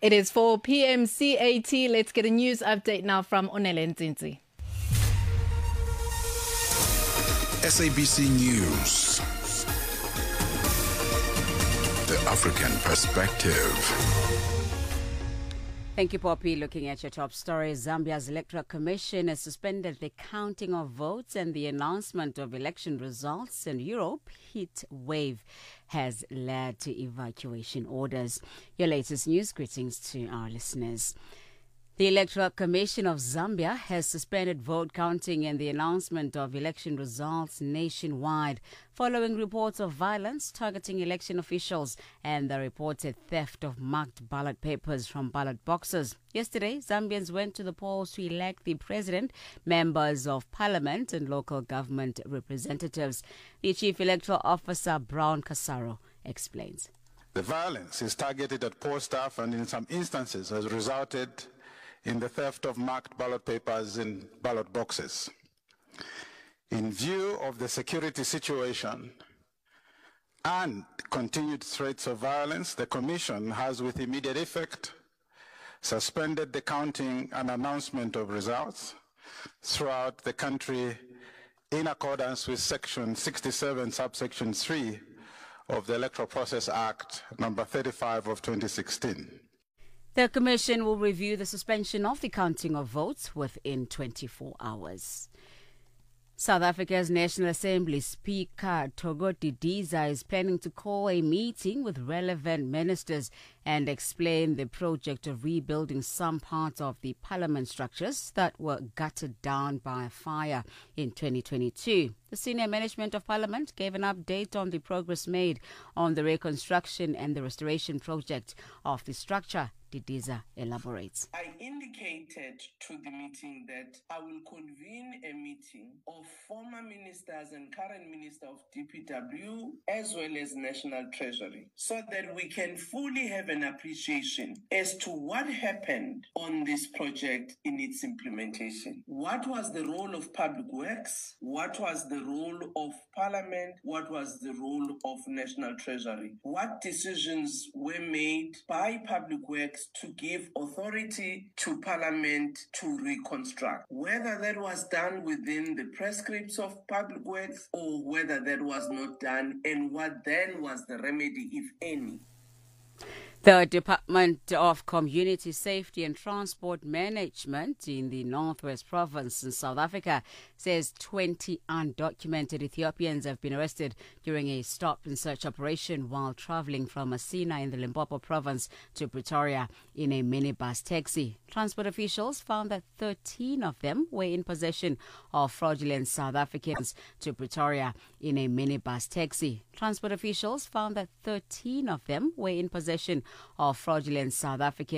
It is 4 p.m. CAT. Let's get a news update now from Onele Nzinzi. SABC News. The African Perspective. Thank you, Poppy. Looking at your top stories, Zambia's Electoral Commission has suspended the counting of votes and the announcement of election results, and Europe heat wave has led to evacuation orders. Your latest news, greetings to our listeners. The Electoral Commission of Zambia has suspended vote counting and the announcement of election results nationwide following reports of violence targeting election officials and the reported theft of marked ballot papers from ballot boxes. Yesterday, Zambians went to the polls to elect the president, members of parliament and local government representatives. The Chief Electoral Officer, Brown Casaro, explains. The violence is targeted at poll staff and in some instances has resulted in the theft of marked ballot papers in ballot boxes. In view of the security situation and continued threats of violence, the Commission has with immediate effect suspended the counting and announcement of results throughout the country in accordance with Section 67, subsection 3 of the Electoral Process Act, number 35 of 2016. The Commission will review the suspension of the counting of votes within 24 hours. South Africa's National Assembly Speaker Thoko Didiza is planning to call a meeting with relevant ministers and explain the project of rebuilding some parts of the parliament structures that were gutted down by a fire in 2022. The senior management of Parliament gave an update on the progress made on the reconstruction and the restoration project of the structure. Didiza elaborates. I indicated to the meeting that I will convene a meeting of former ministers and current minister of DPW as well as National Treasury so that we can fully have an appreciation as to what happened on this project in its implementation. What was the role of Public Works? What was the role of Parliament? What was the role of National Treasury? What decisions were made by Public Works to give authority to Parliament to reconstruct? Whether that was done within the prescripts of Public Works or whether that was not done, and what then was the remedy, if any. The Department of Community Safety and Transport Management in the Northwest Province in South Africa says 20 undocumented Ethiopians have been arrested during a stop-and-search operation while traveling from Masina in the Limpopo Province to Pretoria in a minibus taxi. Transport officials found that 13 of them were in possession of fraudulent South Africans to Pretoria in a minibus taxi. Transport officials found that 13 of them were in possession of fraudulent South African